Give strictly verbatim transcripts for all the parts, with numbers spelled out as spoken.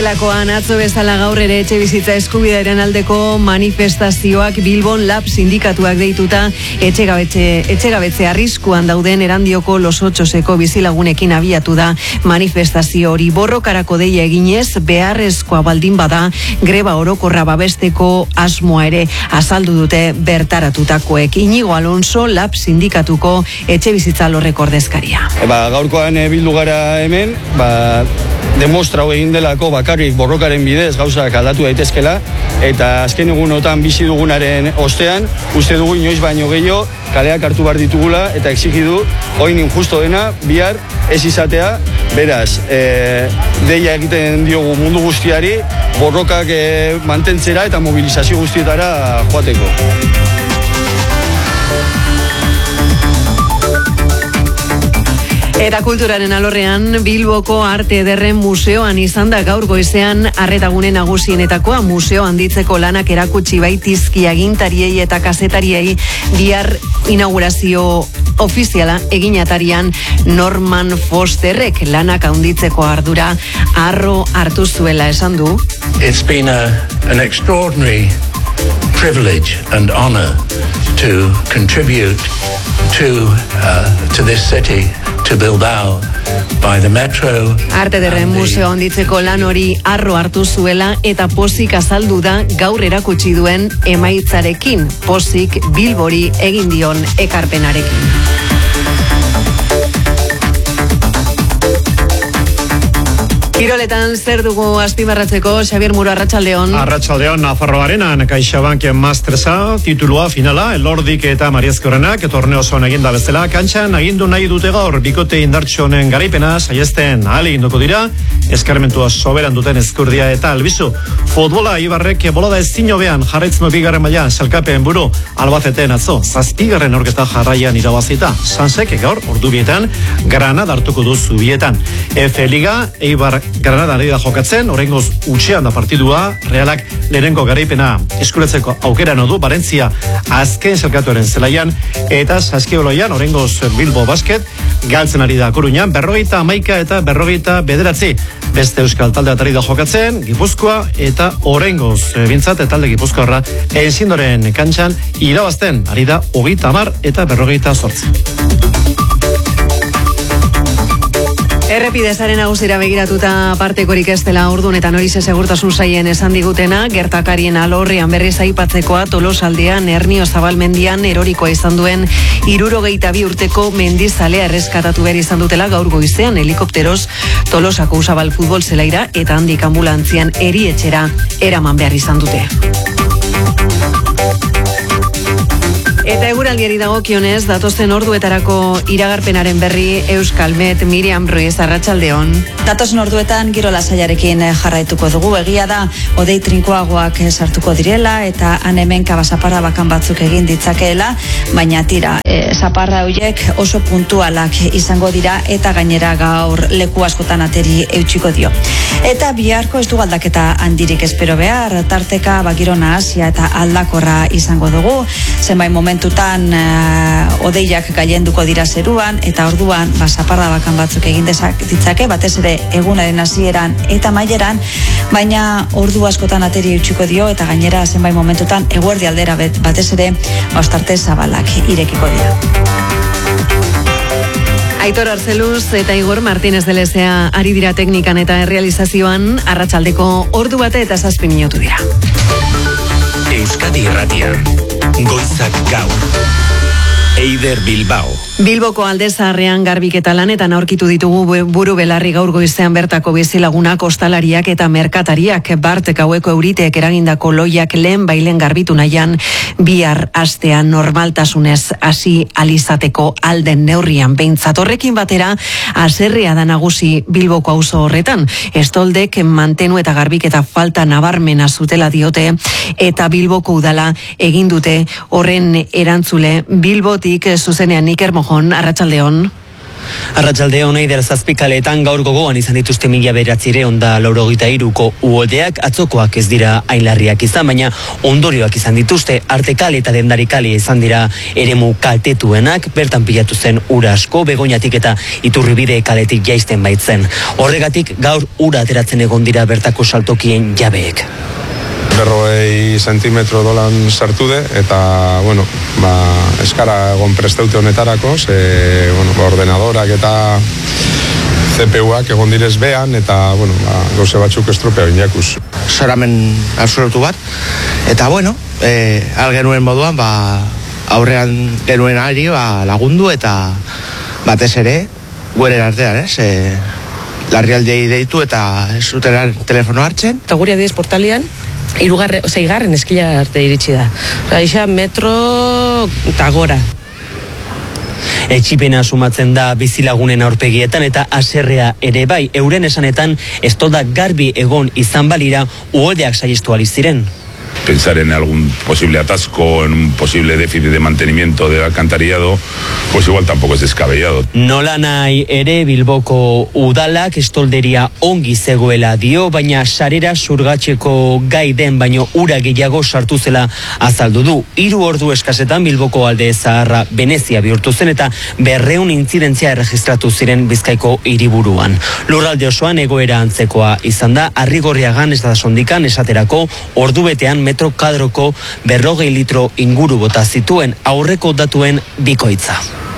Lakoan atzo bezala gaur ere etxe bizitza eskubidearen aldeko manifestazioak Bilbon Lab sindikatuak deituta etxegabetze etxegabetze arriskuan dauden Erandioko Los Otsoseko bizilagunekin abiatu da manifestazio hori. Borrokarako deia eginez beharrezkoa baldin bada greba orokorra babesteko asmoa ere azaldu dute bertaratutakoek. Inigo Alonso Lab sindikatuko etxe bizitza alorreko ordezkaria. Ba, gaurkoan e, bildu gara hemen, ba demostrau egin delako bakarrik borrokaren bidez gauzak aldatu daitezkela, eta azken egunotan bizi dugunaren ostean uste dugu inoiz baino gehiago kaleak hartu behar ditugula eta exigidu oin injusto dena bihar ez izatea. Beraz, e, deia egiten diogu mundu guztiari borrokak e, mantentzera eta mobilizazio guztietara joateko. Eta kulturaren alorrean Bilboko Arte Ederren Museoan izan da gaur goizean arretagune nagusienetakoa. Museo handitzeko lanak erakutsi baitizki agintariei eta kazetariei bihar inaugurazio ofiziala eginatarian Norman Fosterrek lanak handitzeko ardura harro hartu zuela esan du. It's been a, an extraordinary privilege and honor to contribute to uh, to this city. To Bilbao by the metro. Arte Ederren Museo handitzeko lan hori harro hartu zuela eta pozik azaldu da gaur erakutsi duen emaitzarekin. Pozik Bilbori egin dion ekarpenarekin. Kiroletan zer dugu azpimarratzeko, Xabier Muro, arratsaldeon. Arratsaldeon, Nafarroarenan CaixaBank Mastersa titulua finala, Elordik eta Mariazkorrenak torneo osoan eginda bezala kantxan agindu nahi dute gaur bikote indartsu honen garaipena saiesten ahal eginduko dira, eskarmentua soberan duten Ezkurdia eta Albizu. Futbola Ibarrek bolada ezin hobean jarraitzen du bigarren mailan Salkapen buru Albaceten atzo zazpigarren aurketa jarraian irabazita. Sansek gaur ordubietan Granada hartuko du Zubietan. F Liga Eibar Granada ari da jokatzen, oraingoz utxean da partidua, Realak lehenengo garaipena eskuratzeko aukera no du, Barentzia azken zelkatuaren zelaian, eta Saskioloian oraingoz Bilbo Basket galtzen ari da Koruñan, berrogeita hamaika eta berrogeita bederatzi. Beste euskal talde atari da jokatzen, Gipuzkoa eta oraingoz bintzat talde Gipuzkoarra Enzindoren kantxan irabazten ari da hogeita hamar eta berrogeita zortzi. Errepidezaren nagusira begiratuta partekorik ez dela ordun eta Norize segurtasun saien esan digutena, gertakarien alorrean berriz aipatzekoa Tolosaldean Ernio Zabalmendian erorikoa izan duen hirurogeita bi urteko mendizalea erreskatatu behar izan dutela gaur goizean helikopteroz Tolosako Usabal futbol zelaira eta handik ambulantzian erietxera eraman behar izan dute. Eta eguraldiari dagokionez, datozen orduetarako iragarpenaren berri Euskalmet, Miriam Ruiz, arratsaldeon. Datozen orduetan giro lasaiarekin jarraituko dugu, egia da hodei trinkoagoak sartuko direla eta han hemenka zaparra bakan batzuk egin ditzakeela, baina tira, e, zaparra horiek oso puntualak izango dira eta gainera gaur leku askotan ateri eutxiko dio. Eta biharko ez du aldaketa handirik espero behar, tarteka bagiro nahasia eta aldakorra izango dugu, zenbait momentutan uh, odeiak gailenduko dira zeruan eta orduan ba, zaparra bakan batzuk egin ditzake, batez ere egunaren hasieran eta maileran, baina ordu askotan ateri eutxiko dio eta gainera zenbait momentutan eguerdi aldera batez ere ostarte zabalak irekiko dira. Aitor Arzeluz eta Igor Martínez de Lezea ari dira teknikan eta errealizazioan, arratsaldeko ordu bate eta zazpi minutu dira. Euskadi Irratian, Goizak Gaur, Eider Bilbao. Bilboko Aldezaharrean garbiketa lanetan aurkitu ditugu buru belarri gaur goizean bertako bizilagunak, ostalariak eta merkatariak. Bart gaueko euriteek eragindako loiak lehen bailen garbitu nahian bihar astean normaltasunez hasi alizateko alden neurrian behintzat. Horrekin batera haserrea da nagusi Bilboko auzo horretan. Estoldek mantenu eta garbiketa falta nabarmena zutela diote eta Bilboko udala egin dute horren erantzule. Bilbotik zuzenean Iker Mojon, arratsaldeon. Arratsaldeon Eider zazpikaleetan gaur gogoan izan dituzte mila bederatziehun eta laurogeita hiruko uholdeak. Atzokoak ez dira hain larriak izan, baina ondorioak izan dituzte. Artekale eta dendarikale izan dira eremu kaltetuenak, bertan pilatu zen ura asko, Begoñatik eta Iturribide kaletik jaisten baitzen. Horregatik gaur ura ateratzen egon dira bertako saltokien jabeek. Berrogei zentimetro dolan sartu de, eta, bueno, ba, eskara egon presteute honetarako, ze, bueno, ba, ordenadorak eta C P Uak egon direz behan, eta, bueno, ba, gauze batzuk estropea inakuz. Soramen absolutu bat, eta, bueno, e, al genuen moduan, ba, aurrean genuen ari, ba, lagundu, eta batez ere, gueren artean, ez, e, larrialdei deitu, eta ez zuten telefono hartzen. Eta guri adiez portalian, irugarre, oza, igarren eskila arte iritsi da. Raixa metro eta gora. Etxipena sumatzen da bizilagunen aurpegietan eta haserrea ere bai. Euren esanetan ez da garbi egon izan balira uholdeak saihestu ahal ziren. Pensar en algún posible atasco, en un posible déficit de mantenimiento del alcantarillado, pues igual tampoco es descabellado. Nola nahi ere Bilboko udalak estolderia ongi zegoela dio, baina sarera zurgatzeko gai den baino ura gehiago sartu zela azaldu du. Hiru ordu eskasetan Bilboko alde zaharra Venezia bihurtu zen eta berreun intzidentzia erregistratu ziren Bizkaiko hiriburuan. Lurralde osoan egoera antzekoa izan da, Arrigorriagan ez da sondikan esaterako ordu betean metro kadroko berrogei litro inguru bota zituen, aurreko datuen bikoitza.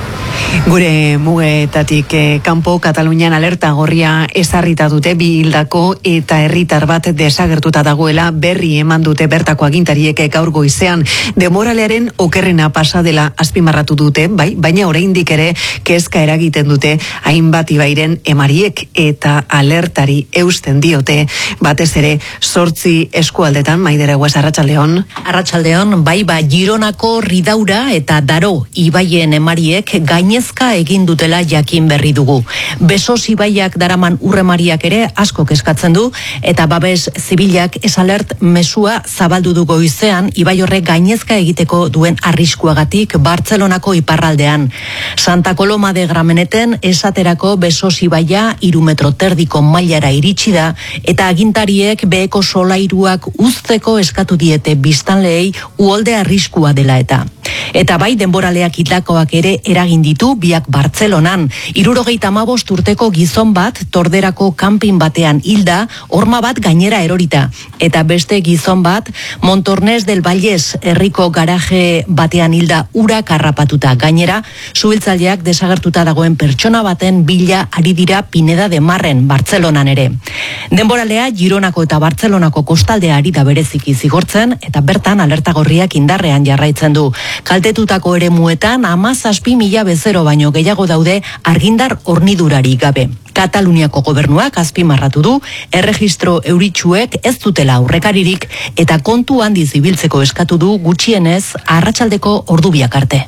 Gure mugetatik eh, kanpo Katalunian alerta gorria ezarrita dute bi hildako eta herritar bat desagertuta dagoela berri eman dute bertako agintariek gaur goizean. Demoralearen okerrena pasa dela azpimarratu dute, bai, baina oraindik ere kezka eragiten dute hainbat ibairen emariek eta alertari eusten diote batez ere zortzi eskualdetan. Maidera Guas, arratsaldeon. Arratsaldeon, bai, ba Gironako Ridaura eta Daro ibaien emariek gainezka egin dutela jakin berri dugu. Besos ibaiak daraman urremariak ere asko kezkatzen du eta babes zibilak esalert mesua zabaldu du goizean ibai horrek gainezka egiteko duen arriskuagatik Bartzelonako iparraldean. Santa Coloma de Grameneten esaterako Besos ibaia hiru metro terdiko mailara iritsi da eta agintariek beheko solairuak uzteko eskatu diete biztanleei uholde arriskua dela eta. Eta bai denboraleak hildakoak ere eragin ditu biak Bartzelonan. Hirurogeita hamabost urteko gizon bat Torderako kanpin batean hilda, horma bat gainera erorita. Eta beste gizon bat Montornez del Vallès herriko garaje batean hilda ura karrapatuta. Gainera, suhiltzaileak desagertuta dagoen pertsona baten bila ari dira Pineda de Marren, Bartzelonan ere. Denboralea Gironako eta Bartzelonako kostaldea ari da bereziki zigortzen eta bertan alerta gorriak indarrean jarraitzen du. Kaltetutako eremuetan hamazazpi mila bezero baino gehiago daude argindar hornidurari gabe. Kataluniako gobernuak azpimarratu du erregistro euritsuek ez dutela aurrekaririk eta kontu handiz ibiltzeko eskatu du gutxienez arratsaldeko ordu biak arte.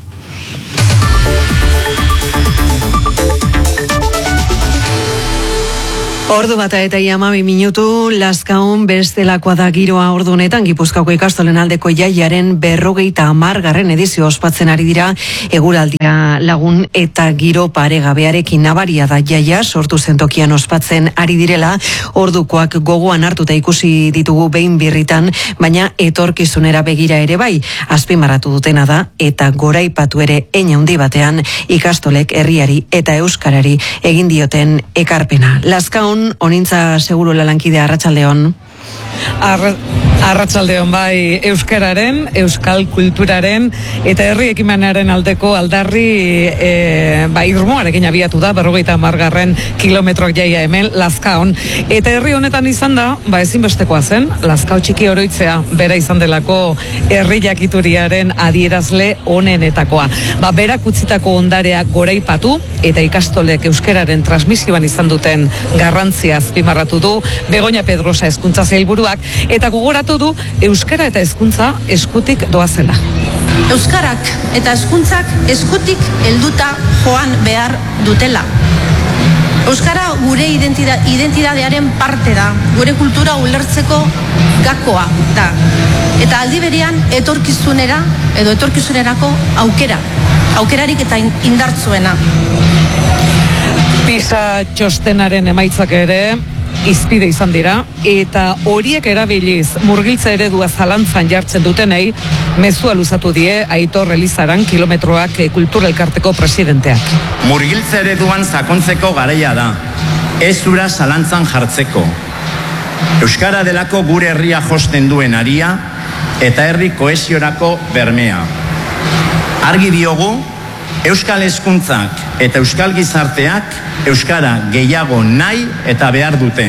Ordu bata eta hamabi minutu, Lazkaon bestelakoa da giroa ordu honetan. Gipuzkoako ikastolen aldeko jaiaren berrogeita hamargarren edizio ospatzen ari dira, eguraldia lagun eta giro paregabearekin. Nabaria da jaia sortu zen tokian ospatzen ari direla, ordukoak gogoan hartuta ikusi ditugu behin birritan, baina etorkizunera begira ere bai, azpimarratu dutena da eta goraipatu ere hein handi batean ikastolek herriari eta euskarari egin dioten ekarpena. Lazkaon onintza seguru lankide, arratsaldeon. Arra, arratsaldeon bai, euskararen, euskal kulturaren eta herri ekimenaren aldeko aldarri e, bai irmoarekin abiatu da berrogeita hamargarren kilometroak jaia hemen Lazkaon. Eta herri honetan izan da, ba ezinbestekoa zen, Lazkao txiki oroitzea bera izan delako herri jakituriaren adierazle onenetakoa. Ba berak utzitako ondareak goraipatu eta ikastolek euskararen transmisioan izan duten garrantzia azpimarratu du Begoña Pedrosa hezkuntza sailburuak eta gogoratu du euskara eta hezkuntza eskutik doazela. Euskarak eta hezkuntzak eskutik helduta joan behar dutela. Euskara gure identida, identidadearen parte da, gure kultura ulertzeko gakoa da. Eta aldi berean etorkizunera edo etorkizunerako aukera, aukerarik eta indartzuena. Pisa txostenaren emaitzak ere izpide izan dira, eta horiek erabiliz murgiltze eredua zalantzan jartzen dutenei mezua luzatu die Aitor Elizaran kilometroak kultura elkarteko presidenteak. Murgiltze ereduan sakontzeko garaia da, ez ura zalantzan jartzeko. Euskara delako gure herria josten duen aria eta herri kohesiorako bermea. Argi diogu, Euskal hezkuntzak eta Euskal gizarteak Euskara gehiago nahi eta behar dute.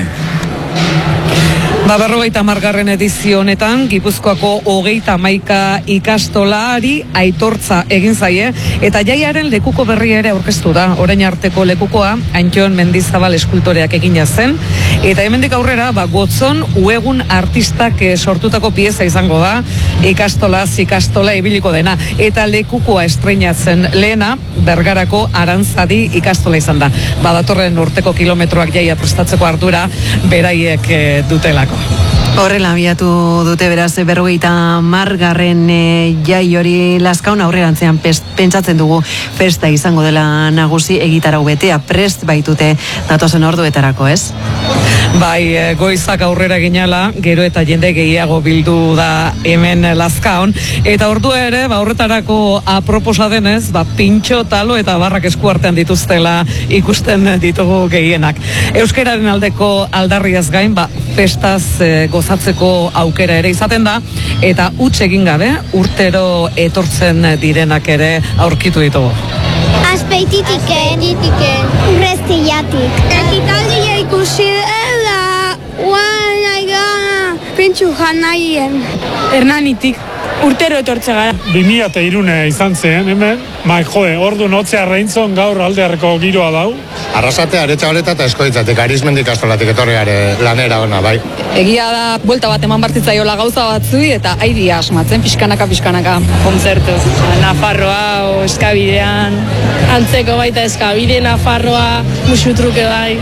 Ba, berrogeita hamargarren edizio honetan, Gipuzkoako hogeita hamaika ikastolari aitortza egin zaie, eta jaiaren lekuko berria ere aurkeztu da. Orain arteko lekukoa, Antxon Mendizabal eskultoreak egina zen, eta hemendik aurrera, ba, gotzon uegun artistak sortutako pieza izango da, ikastolaz ikastola ibiliko dena, eta lekukoa estreinatzen lehena, Bergarako Arantzadi ikastola izan da. Ba, datorren urteko kilometroak jaia prestatzeko ardura beraiek e, dutelako. Horrela abiatu dute beraz berrogeita margarren e, jai hori Lazkaon aurrerantzean pentsatzen dugu festa izango dela nagusi, egitarau betea prest baitute datozen orduetarako, ez? Bai, goizak aurrera ginala, gero eta jende gehiago bildu da hemen Lazkaon, eta ordu ere, ba, horretarako aproposa denez, ba, pintxo, talo eta barrak esku artean dituztela ikusten ditugu gehienak. Euskararen aldeko aldarriaz gain, ba, festaz e, gozatzeko aukera ere izaten da, eta huts egin gabe urtero etortzen direnak ere aurkitu ditugu. Azpeititik, editiken, urreztiatik. Ekitaldia ikusi dela, uan nahi gana, pintxu janaien. Hernanitik, urtero etortze gara. Bimia eta irune izan zen, hemen, ma, joe, ordu notzea reintzon gaur aldearreko giroa dau. Arrasatea, aretsa horeta eta eskoitzatik, arizmendik astolatik etorriare lanera ona, bai. Egia da, buelta bat eman bartzitzaiola gauza batzui, eta haidi asmatzen, pixkanaka, pixkanaka. Kontzertu, Nafarroa, o eskabidean, antzeko baita eskabide, Nafarroa, musutruke bai.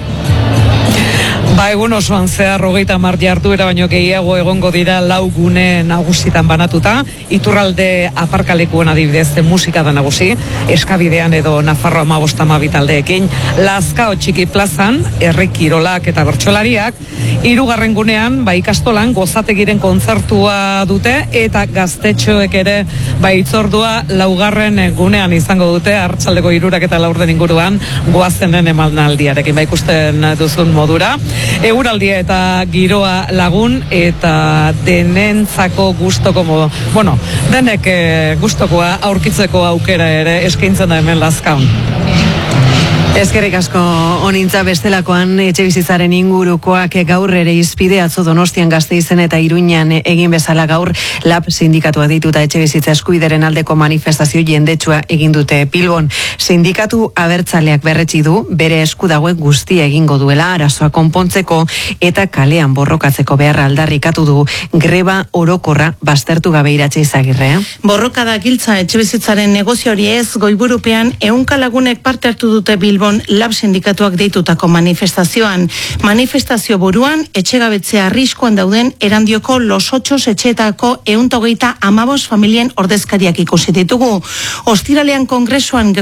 Ba, egun osoan zehar hogeita hamar jarduera baino gehiago egongo dira lau gune nagusitan banatuta, Iturralde aparkalekuen adibidez musika da nagusi, eskabidean edo Nafarroa hamabost hamabi taldeekin, Lazkao Txiki plazan, herri kirolak eta bertsolariak, hirugarren gunean, ba, ikastolan gozategiren kontzertua dute, eta gaztetxoek ere, ba, itzordua laugarren gunean izango dute, arratsaldeko hirurak eta laurden inguruan, goazenen emanaldiarekin, ba, ikusten duzun modura. Eguraldia eta giroa lagun eta denentzako gustoko modu. Bueno, denek e, gustokoa aurkitzeko aukera ere eskaintzen da hemen Lazkaon. Eskerrik asko onintza bestelakoan etxebizitzaren ingurukoak gaur ere izpide atzo Donostian Gasteizen eta Iruñan egin bezala gaur lab sindikatua dituta etxebizitza eskuideren aldeko manifestazio jendetsua egin dute Bilbon. Sindikatu abertzaleak berretsi du bere esku dagoen guztia egingo duela arazoa konpontzeko eta kalean borrokatzeko beharra aldarrikatu du greba orokorra baztertu gabe Iratxe Izagirre. Borroka da giltza etxebizitzaren negozio hori ez goiburupean ehunka lagunek parte hartu dute Bilbon lab sindikatuak deitutako manifestazioan. Manifestazio buruan, etxegabetzea arriskuan dauden Erandioko Los Otxos etxeetako ehun eta hogeita hamabost familien ordezkariak ikusi ditugu. Ostiralean kongresuan